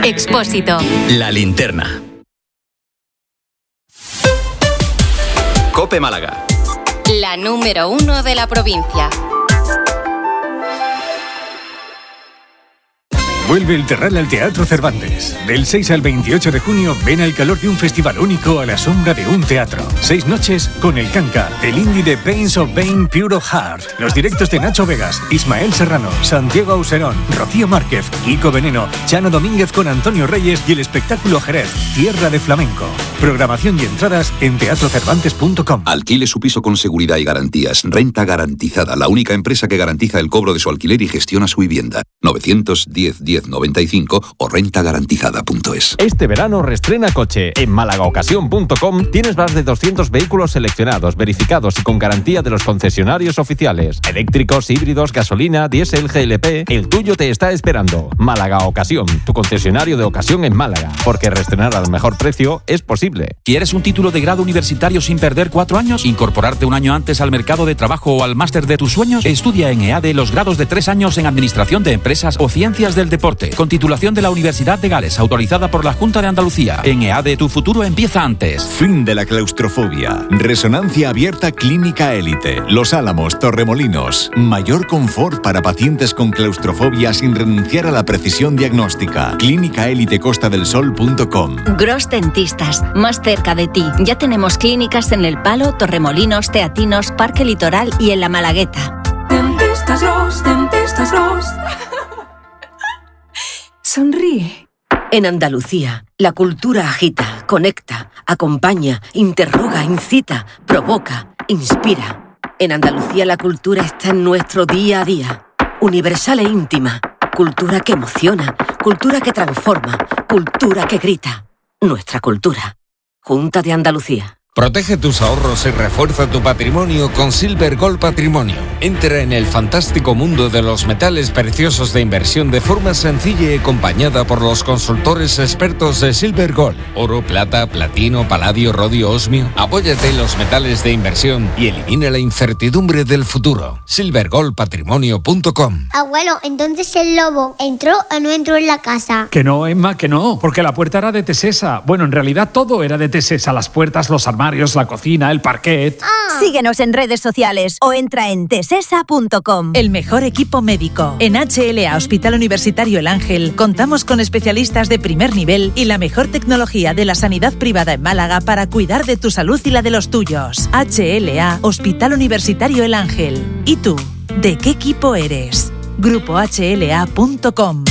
Expósito. La Linterna. COPE Málaga. La número 1 de la provincia. Vuelve el Terral al Teatro Cervantes. Del 6 al 28 de junio, ven al calor de un festival único a la sombra de un teatro. 6 noches con El Canca, el indie de Pains of Pain Pure of Heart, los directos de Nacho Vegas, Ismael Serrano, Santiago Auserón, Rocío Márquez, Kiko Veneno, Chano Domínguez con Antonio Reyes y el espectáculo Jerez, Tierra de Flamenco. Programación y entradas en teatrocervantes.com. Alquile su piso con seguridad y garantías. Renta Garantizada, la única empresa que garantiza el cobro de su alquiler y gestiona su vivienda. 910-1095 o rentagarantizada.es. Este verano reestrena coche. En MálagaOcasión.com tienes más de 200 vehículos seleccionados, verificados y con garantía de los concesionarios oficiales. Eléctricos, híbridos, gasolina, diésel, GLP. El tuyo te está esperando. Málaga Ocasión, tu concesionario de ocasión en Málaga. Porque reestrenar al mejor precio es posible. ¿Quieres un título de grado universitario sin perder 4 años? ¿Incorporarte un año antes al mercado de trabajo o al máster de tus sueños? Estudia en EADE los grados de 3 años en Administración de Empresas o Ciencias del Deporte, con titulación de la Universidad de Gales, autorizada por la Junta de Andalucía. En EADE tu futuro empieza antes. Fin de la claustrofobia. Resonancia abierta clínica élite. Los Álamos, Torremolinos. Mayor confort para pacientes con claustrofobia sin renunciar a la precisión diagnóstica. clínicaelitecostadelsol.com. Gros Dentistas, más cerca de ti. Ya tenemos clínicas en El Palo, Torremolinos, Teatinos, Parque Litoral y en La Malagueta. Dentistas Gros, Dentistas Gros. Sonríe. En Andalucía, la cultura agita, conecta, acompaña, interroga, incita, provoca, inspira. En Andalucía la cultura está en nuestro día a día. Universal e íntima. Cultura que emociona, cultura que transforma, cultura que grita. Nuestra cultura. Junta de Andalucía. Protege tus ahorros y refuerza tu patrimonio con Silver Gold Patrimonio. Entra en el fantástico mundo de los metales preciosos de inversión de forma sencilla y acompañada por los consultores expertos de Silver Gold. Oro, plata, platino, paladio, rodio, osmio. Apóyate en los metales de inversión y elimina la incertidumbre del futuro. silvergoldpatrimonio.com. Abuelo, entonces el lobo ¿entró o no entró en la casa? Que no, Emma, que no, porque la puerta era de Tesesa. Bueno, en realidad todo era de Tesesa, las puertas, los armarios, la cocina, el parquet. Síguenos en redes sociales o entra en tesesa.com. El mejor equipo médico. En HLA Hospital Universitario El Ángel contamos con especialistas de primer nivel y la mejor tecnología de la sanidad privada en Málaga para cuidar de tu salud y la de los tuyos. HLA Hospital Universitario El Ángel. ¿Y tú? ¿De qué equipo eres? GrupoHLA.com.